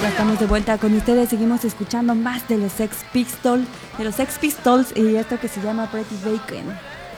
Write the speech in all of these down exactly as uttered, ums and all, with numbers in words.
Ya estamos de vuelta con ustedes, seguimos escuchando más de los Sex Pistols, de los Sex Pistols y esto que se llama Pretty Bacon.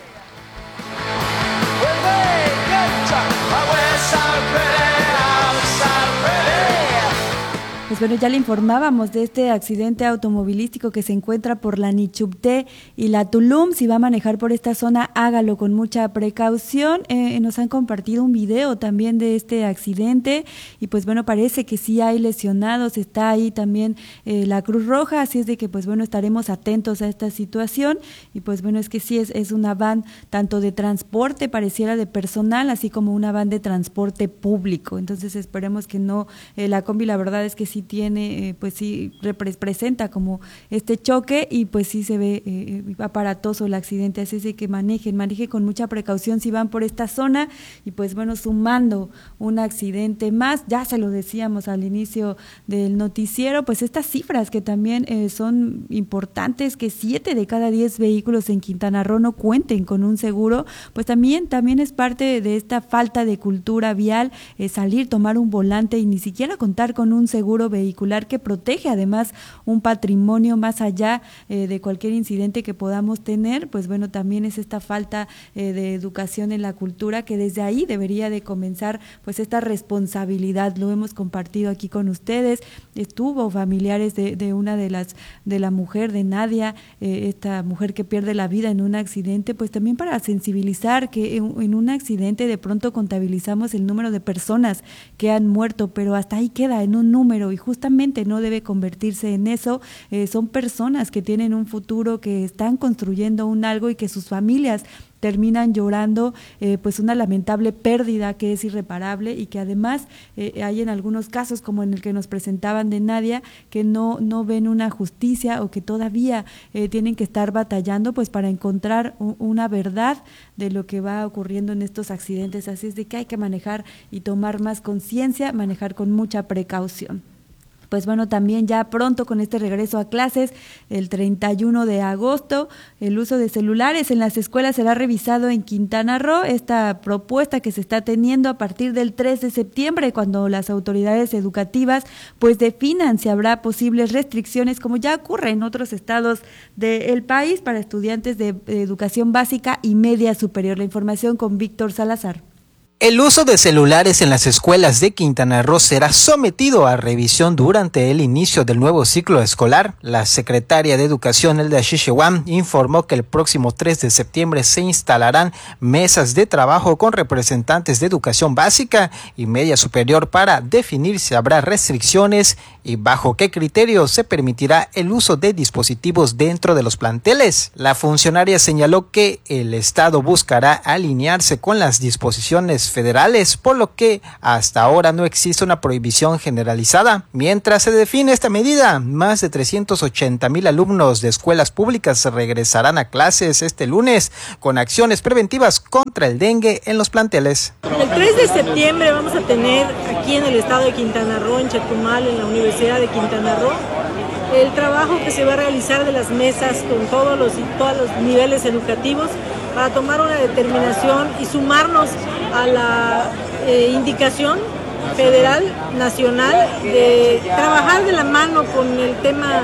Pues bueno, ya le informábamos de este accidente automovilístico que se encuentra por la Nichupté y la Tulum. Si va a manejar por esta zona, hágalo con mucha precaución. Eh, nos han compartido un video también de este accidente y pues bueno, parece que sí hay lesionados. Está ahí también eh, la Cruz Roja, así es de que pues bueno, estaremos atentos a esta situación. Y pues bueno, es que sí es, es una van tanto de transporte, pareciera de personal, así como una van de transporte público. Entonces esperemos que no, eh, la combi la verdad es que sí tiene, eh, pues sí representa como este choque y pues sí se ve eh, aparatoso el accidente, así es de que manejen, manejen con mucha precaución si van por esta zona y pues bueno, sumando un accidente más, ya se lo decíamos al inicio del noticiero, pues estas cifras que también eh, son importantes, que siete de cada diez vehículos en Quintana Roo no cuenten con un seguro, pues también, también es parte de esta falta de cultura vial, eh, salir, tomar un volante y ni siquiera contar con un seguro vehicular que protege además un patrimonio más allá eh, de cualquier incidente que podamos tener, pues bueno, también es esta falta eh, de educación en la cultura que desde ahí debería de comenzar pues esta responsabilidad, lo hemos compartido aquí con ustedes, estuvo familiares de, de una de las, de la mujer, de Nadia, eh, esta mujer que pierde la vida en un accidente, pues también para sensibilizar que en, en un accidente de pronto contabilizamos el número de personas que han muerto, pero hasta ahí queda en un número y justamente no debe convertirse en eso, eh, son personas que tienen un futuro, que están construyendo un algo y que sus familias terminan llorando eh, pues una lamentable pérdida que es irreparable y que además eh, hay en algunos casos como en el que nos presentaban de Nadia que no, no ven una justicia o que todavía eh, tienen que estar batallando pues para encontrar un, una verdad de lo que va ocurriendo en estos accidentes, así es de que hay que manejar y tomar más conciencia, manejar con mucha precaución. Pues bueno, también ya pronto con este regreso a clases, el treinta y uno de agosto, el uso de celulares en las escuelas será revisado en Quintana Roo. Esta propuesta que se está teniendo a partir del tres de septiembre, cuando las autoridades educativas pues definan si habrá posibles restricciones, como ya ocurre en otros estados del país, para estudiantes de educación básica y media superior. La información con Víctor Salazar. El uso de celulares en las escuelas de Quintana Roo será sometido a revisión durante el inicio del nuevo ciclo escolar. La secretaria de Educación, Elda Xixehuan, informó que el próximo tres de septiembre se instalarán mesas de trabajo con representantes de educación básica y media superior para definir si habrá restricciones y bajo qué criterios se permitirá el uso de dispositivos dentro de los planteles. La funcionaria señaló que el Estado buscará alinearse con las disposiciones federales, por lo que hasta ahora no existe una prohibición generalizada. Mientras se define esta medida, más de trescientos ochenta mil alumnos de escuelas públicas regresarán a clases este lunes con acciones preventivas contra el dengue en los planteles. El tres de septiembre vamos a tener aquí en el estado de Quintana Roo, en Chetumal, en la Universidad de Quintana Roo, el trabajo que se va a realizar de las mesas con todos los, todos los niveles educativos para tomar una determinación y sumarnos a la eh, indicación federal, nacional, de trabajar de la mano con el tema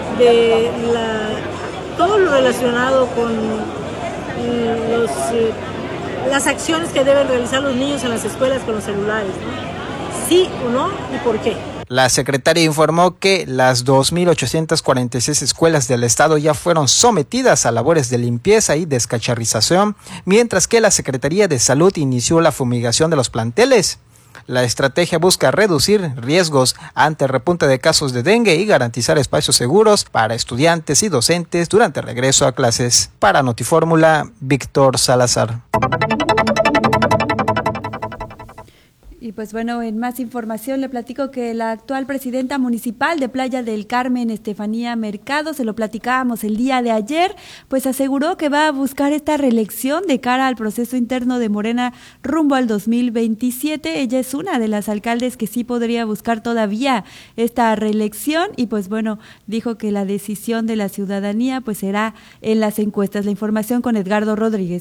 de la, todo lo relacionado con los, eh, las acciones que deben realizar los niños en las escuelas con los celulares, ¿no? Sí o no y por qué. La secretaria informó que las dos mil ochocientas cuarenta y seis escuelas del estado ya fueron sometidas a labores de limpieza y descacharrización, mientras que la Secretaría de Salud inició la fumigación de los planteles. La estrategia busca reducir riesgos ante el repunte de casos de dengue y garantizar espacios seguros para estudiantes y docentes durante el regreso a clases. Para Notifórmula, Víctor Salazar. Y pues bueno, en más información le platico que la actual presidenta municipal de Playa del Carmen, Estefanía Mercado, se lo platicábamos el día de ayer, pues aseguró que va a buscar esta reelección de cara al proceso interno de Morena rumbo al dos mil veintisiete. Ella es una de las alcaldes que sí podría buscar todavía esta reelección y pues bueno, dijo que la decisión de la ciudadanía pues será en las encuestas. La información con Edgardo Rodríguez.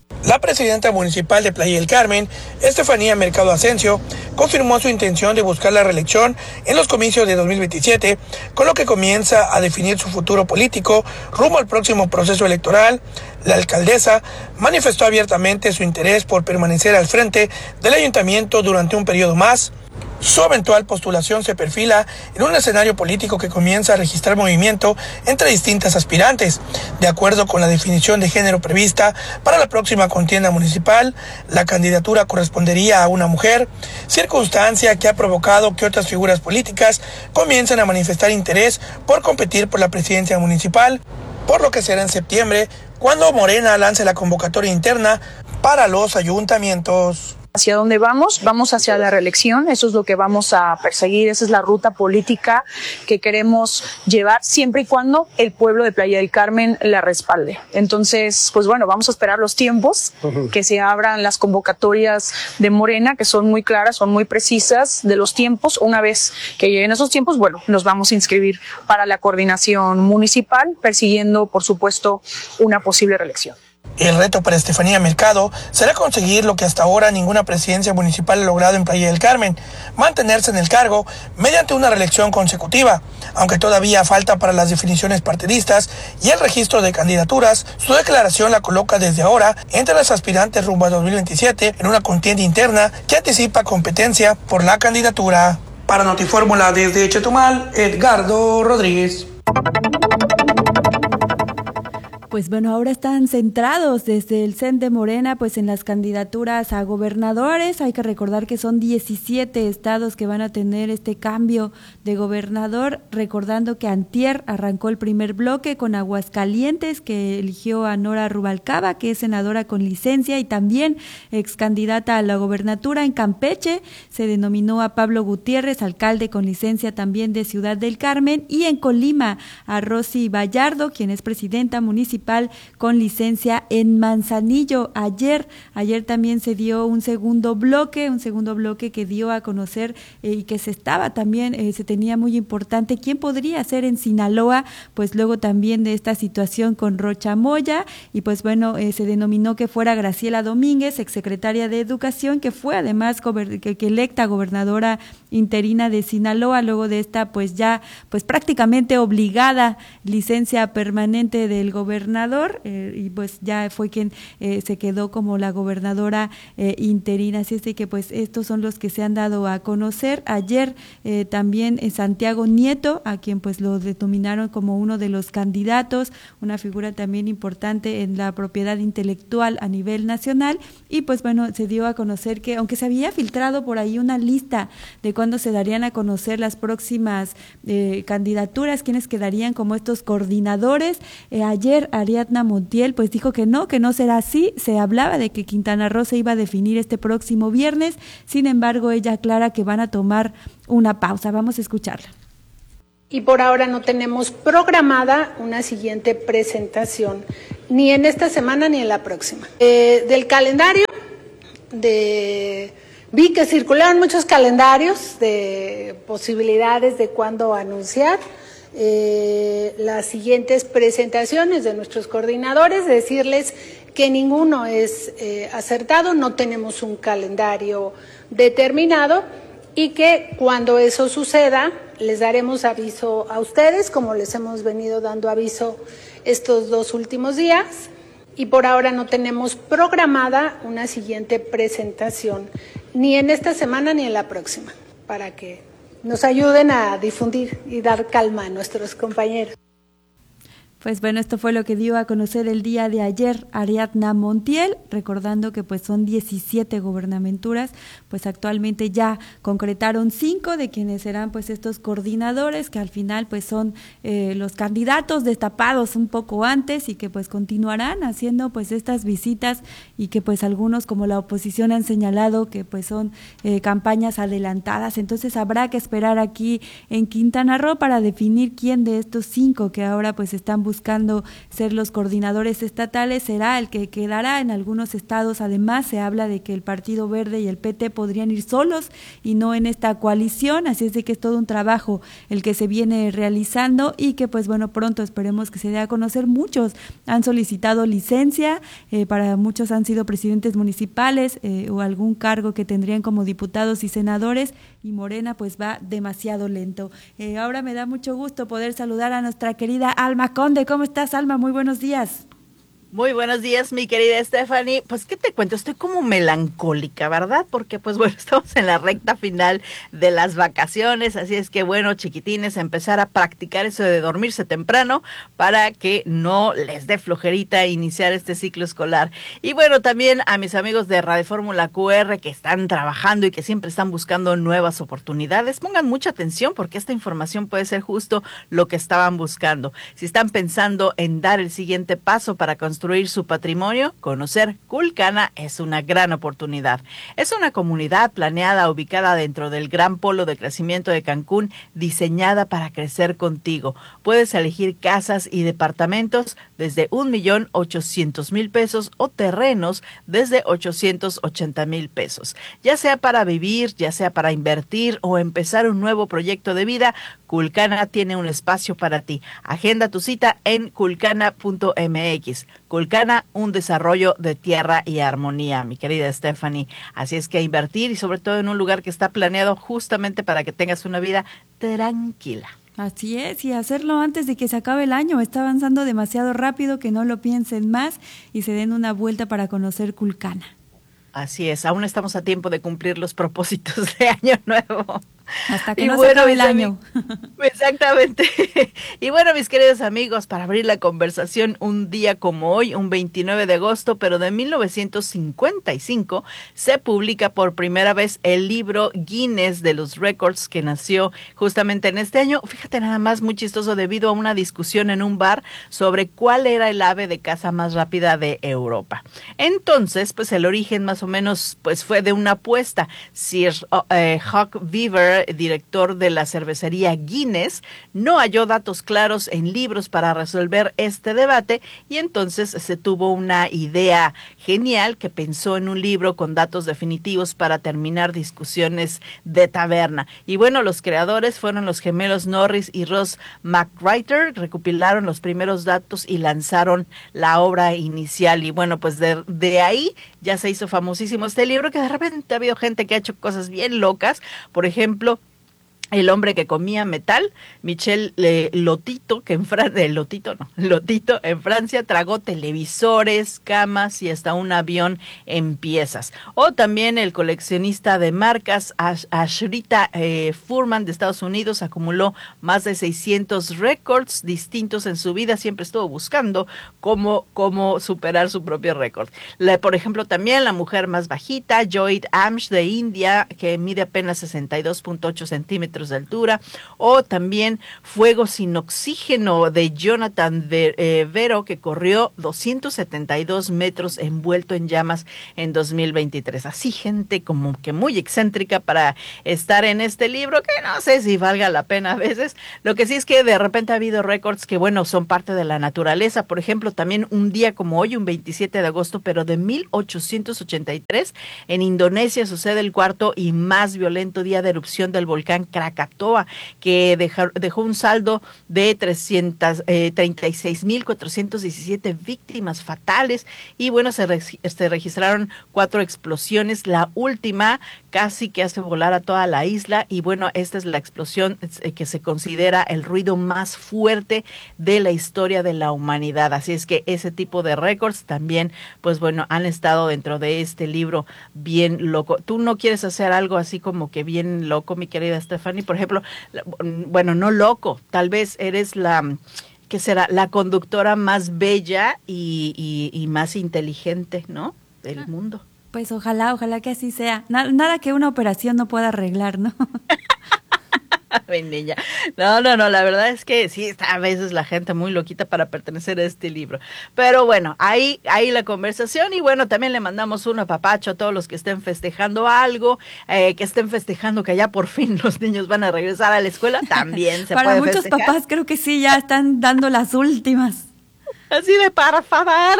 La presidenta municipal de Playa del Carmen, Estefanía Mercado Asensio, confirmó su intención de buscar la reelección en los comicios de dos mil veintisiete, con lo que comienza a definir su futuro político rumbo al próximo proceso electoral. La alcaldesa manifestó abiertamente su interés por permanecer al frente del ayuntamiento durante un periodo más. Su eventual postulación se perfila en un escenario político que comienza a registrar movimiento entre distintas aspirantes. De acuerdo con la definición de género prevista para la próxima contienda municipal, la candidatura correspondería a una mujer, circunstancia que ha provocado que otras figuras políticas comiencen a manifestar interés por competir por la presidencia municipal, por lo que será en septiembre cuando Morena lance la convocatoria interna para los ayuntamientos. ¿Hacia dónde vamos? Vamos hacia la reelección, eso es lo que vamos a perseguir, esa es la ruta política que queremos llevar siempre y cuando el pueblo de Playa del Carmen la respalde. Entonces, pues bueno, vamos a esperar los tiempos, uh-huh. que se abran las convocatorias de Morena, que son muy claras, son muy precisas de los tiempos. Una vez que lleguen esos tiempos, bueno, nos vamos a inscribir para la coordinación municipal, persiguiendo, por supuesto, una posible reelección. El reto para Estefanía Mercado será conseguir lo que hasta ahora ninguna presidencia municipal ha logrado en Playa del Carmen, mantenerse en el cargo mediante una reelección consecutiva. Aunque todavía falta para las definiciones partidistas y el registro de candidaturas, su declaración la coloca desde ahora entre las aspirantes rumbo a dos mil veintisiete en una contienda interna que anticipa competencia por la candidatura. Para Notifórmula desde Chetumal, Edgardo Rodríguez. Pues bueno, ahora están centrados desde el C E N de Morena pues en las candidaturas a gobernadores. Hay que recordar que son diecisiete estados que van a tener este cambio de gobernador, recordando que antier arrancó el primer bloque con Aguascalientes, que eligió a Nora Rubalcaba, que es senadora con licencia y también ex candidata a la gobernatura. En Campeche se denominó a Pablo Gutiérrez, alcalde con licencia también de Ciudad del Carmen, y en Colima a Rosy Vallardo, quien es presidenta municipal con licencia en Manzanillo. Ayer, ayer también se dio un segundo bloque, un segundo bloque que dio a conocer eh, y que se estaba también, eh, se tenía muy importante quién podría ser en Sinaloa, pues luego también de esta situación con Rocha Moya, y pues bueno, eh, se denominó que fuera Graciela Domínguez, exsecretaria de Educación, que fue además gober- que, que electa gobernadora interina de Sinaloa, luego de esta pues ya pues prácticamente obligada licencia permanente del gobernador. Eh, y pues ya fue quien eh, se quedó como la gobernadora eh, interina, así es de que pues estos son los que se han dado a conocer. Ayer eh, también eh, Santiago Nieto, a quien pues lo denominaron como uno de los candidatos, una figura también importante en la propiedad intelectual a nivel nacional, y pues bueno, se dio a conocer que aunque se había filtrado por ahí una lista de cuándo se darían a conocer las próximas eh, candidaturas, quienes quedarían como estos coordinadores, eh, ayer Ariadna Montiel pues dijo que no, que no será así. Se hablaba de que Quintana Roo se iba a definir este próximo viernes, sin embargo ella aclara que van a tomar una pausa. Vamos a escucharla. Y por ahora no tenemos programada una siguiente presentación, ni en esta semana ni en la próxima. Eh, del calendario, de vi que circularon muchos calendarios de posibilidades de cuándo anunciar Eh, las siguientes presentaciones de nuestros coordinadores, decirles que ninguno es eh, acertado, no tenemos un calendario determinado y que cuando eso suceda les daremos aviso a ustedes, como les hemos venido dando aviso estos dos últimos días, y por ahora no tenemos programada una siguiente presentación, ni en esta semana ni en la próxima, para que nos ayuden a difundir y dar calma a nuestros compañeros. Pues bueno, esto fue lo que dio a conocer el día de ayer Ariadna Montiel, recordando que pues son diecisiete gobernamenturas, pues actualmente ya concretaron cinco de quienes serán pues estos coordinadores, que al final pues son eh, los candidatos destapados un poco antes y que pues continuarán haciendo pues estas visitas, y que pues algunos como la oposición han señalado que pues son eh, campañas adelantadas. Entonces habrá que esperar aquí en Quintana Roo para definir quién de estos cinco que ahora pues están buscando buscando ser los coordinadores estatales, será el que quedará. En algunos estados además se habla de que el Partido Verde y el P T podrían ir solos y no en esta coalición, así es de que es todo un trabajo el que se viene realizando y que pues bueno, pronto esperemos que se dé a conocer. Muchos han solicitado licencia, eh, para muchos han sido presidentes municipales eh, o algún cargo que tendrían como diputados y senadores, y Morena pues va demasiado lento. Eh, ahora me da mucho gusto poder saludar a nuestra querida Alma Conde. ¿Cómo estás, Alma? Muy buenos días. Muy buenos días, mi querida Stephanie. Pues, ¿qué te cuento? Estoy como melancólica, ¿verdad? Porque, pues, bueno, estamos en la recta final de las vacaciones, así es que, bueno, chiquitines, empezar a practicar eso de dormirse temprano para que no les dé flojerita iniciar este ciclo escolar. Y, bueno, también a mis amigos de Radio Fórmula Q R que están trabajando y que siempre están buscando nuevas oportunidades, pongan mucha atención porque esta información puede ser justo lo que estaban buscando. Si están pensando en dar el siguiente paso para construir su patrimonio, conocer Culcana es una gran oportunidad. Es una comunidad planeada ubicada dentro del gran polo de crecimiento de Cancún, diseñada para crecer contigo. Puedes elegir casas y departamentos desde un millón ochocientos mil pesos o terrenos desde ochocientos ochenta mil pesos. Ya sea para vivir, ya sea para invertir o empezar un nuevo proyecto de vida, Culcana tiene un espacio para ti. Agenda tu cita en culcana punto m x. Culcana, un desarrollo de tierra y armonía, mi querida Stephanie. Así es que invertir y sobre todo en un lugar que está planeado justamente para que tengas una vida tranquila. Así es, y hacerlo antes de que se acabe el año. Está avanzando demasiado rápido, que no lo piensen más y se den una vuelta para conocer Culcana. Así es, aún estamos a tiempo de cumplir los propósitos de Año Nuevo. Hasta que y no bueno, se acabe el año. Exactamente. Y bueno, mis queridos amigos, para abrir la conversación, un día como hoy, un veintinueve de agosto, pero de mil novecientos cincuenta y cinco, se publica por primera vez el libro Guinness de los Récords, que nació justamente en este año. Fíjate nada más, muy chistoso, debido a una discusión en un bar sobre cuál era el ave de caza más rápida de Europa. Entonces, pues el origen más o menos pues fue de una apuesta. Sir eh, Hugh Beaver, director de la cervecería Guinness, no halló datos claros en libros para resolver este debate y entonces se tuvo una idea genial que pensó en un libro con datos definitivos para terminar discusiones de taberna. Y bueno, los creadores fueron los gemelos Norris y Ross McWriter, recopilaron los primeros datos y lanzaron la obra inicial. Y bueno, pues de, de ahí ya se hizo famosísimo este libro, que de repente ha habido gente que ha hecho cosas bien locas. Por ejemplo, El hombre que comía metal, Michel eh, Lotito, que en Francia, Lotito no, Lotito en Francia tragó televisores, camas y hasta un avión en piezas. O también el coleccionista de marcas Ash, Ashrita eh, Furman de Estados Unidos acumuló más de seiscientos récords distintos en su vida, siempre estuvo buscando cómo, cómo superar su propio récord. La, por ejemplo, también la mujer más bajita, Joy Amsh de India, que mide apenas sesenta y dos punto ocho centímetros de altura, o también Fuego sin oxígeno de Jonathan Vero, que corrió doscientos setenta y dos metros envuelto en llamas en dos mil veintitrés. Así gente como que muy excéntrica para estar en este libro, que no sé si valga la pena a veces. Lo que sí es que de repente ha habido récords que, bueno, son parte de la naturaleza. Por ejemplo, también un día como hoy, un veintisiete de agosto, pero de mil ochocientos ochenta y tres, en Indonesia sucede el cuarto y más violento día de erupción del volcán Krakatoa, que dejó, dejó un saldo de trescientos treinta y seis mil cuatrocientos diecisiete víctimas fatales y bueno, se, re, se registraron cuatro explosiones, la última casi que hace volar a toda la isla y bueno, esta es la explosión que se considera el ruido más fuerte de la historia de la humanidad, así es que ese tipo de récords también, pues bueno, han estado dentro de este libro bien loco. ¿Tú no quieres hacer algo así como que bien loco, mi querida Stephanie? Por ejemplo, bueno, no loco, tal vez eres la, ¿qué será? La conductora más bella y, y, y más inteligente, ¿no? Del ah, mundo. Pues ojalá, ojalá que así sea. Nada, nada que una operación no pueda arreglar, ¿no? Mi niña. No, no, no, la verdad es que sí, está a veces la gente muy loquita para pertenecer a este libro. Pero bueno, ahí, ahí la conversación y bueno, también le mandamos un apapacho a todos los que estén festejando algo, eh, que estén festejando que ya por fin los niños van a regresar a la escuela, también se para puede muchos festejar. papás creo que sí, ya están dando las últimas. Así de para favor.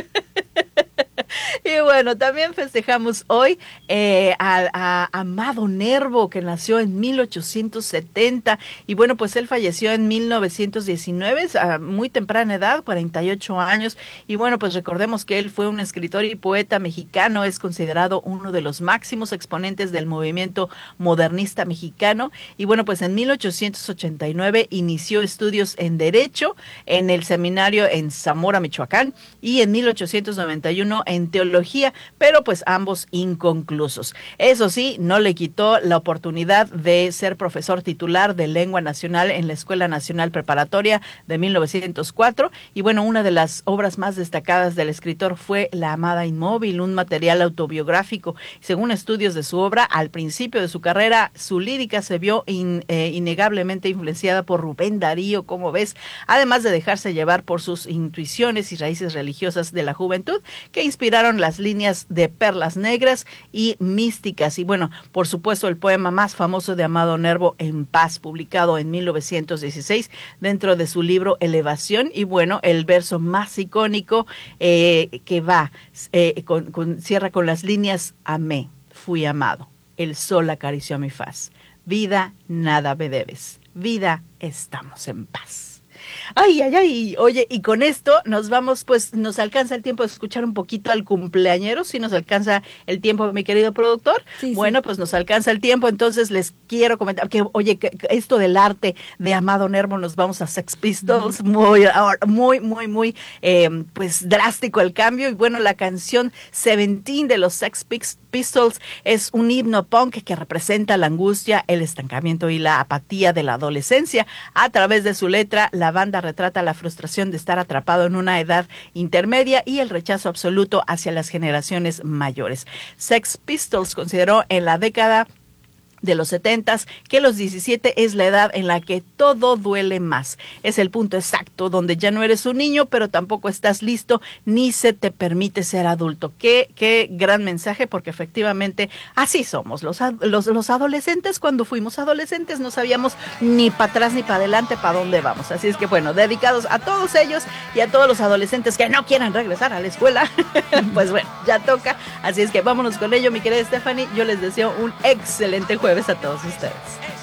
Y bueno, también festejamos hoy eh, a, a Amado Nervo, que nació en mil ochocientos setenta y bueno, pues él falleció en mil novecientos diecinueve a muy temprana edad, cuarenta y ocho años, y bueno, pues recordemos que él fue un escritor y poeta mexicano, es considerado uno de los máximos exponentes del movimiento modernista mexicano, y bueno, pues en mil ochocientos ochenta y nueve inició estudios en Derecho en el seminario en Zamora, Michoacán, y en mil ochocientos noventa y uno en Teología, pero pues ambos inconclusos. Eso sí, no le quitó la oportunidad de ser profesor titular de Lengua Nacional en la Escuela Nacional Preparatoria de mil novecientos cuatro, y bueno, una de las obras más destacadas del escritor fue La Amada Inmóvil, un material autobiográfico. Según estudios de su obra, al principio de su carrera, su lírica se vio in, eh, innegablemente influenciada por Rubén Darío, como ves, además de dejarse llevar por sus intuiciones y raíces religiosas de la juventud, que inspiraron las líneas de Perlas Negras y Místicas. Y bueno, por supuesto, el poema más famoso de Amado Nervo, En Paz, publicado en mil novecientos dieciséis dentro de su libro Elevación. Y bueno, el verso más icónico eh, que va, eh, con, con, cierra con las líneas: amé, fui amado, el sol acarició mi faz, vida, nada me debes, vida, estamos en paz. Ay, ay, ay, oye, y con esto nos vamos, pues nos alcanza el tiempo de escuchar un poquito al cumpleañero, si nos alcanza el tiempo, mi querido productor. Sí, bueno, sí. Pues nos alcanza el tiempo, entonces les quiero comentar que, oye, que esto del arte de Amado Nervo, nos vamos a Sex Pistols, muy, muy, muy, muy, eh, pues drástico el cambio, y bueno, la canción Seventeen de los Sex Pistols es un himno punk que representa la angustia, el estancamiento y la apatía de la adolescencia. A través de su letra, la banda retrata la frustración de estar atrapado en una edad intermedia y el rechazo absoluto hacia las generaciones mayores. Sex Pistols consideró en la década de los setentas que los diecisiete es la edad en la que todo duele más. Es el punto exacto donde ya no eres un niño, pero tampoco estás listo ni se te permite ser adulto. Qué, qué gran mensaje, porque efectivamente así somos los, los, los adolescentes. Cuando fuimos adolescentes no sabíamos ni para atrás ni para adelante para dónde vamos. Así es que bueno, dedicados a todos ellos y a todos los adolescentes que no quieran regresar a la escuela, pues bueno, ya toca. Así es que vámonos con ello, mi querida Stephanie. Yo les deseo un excelente jueves a todos ustedes.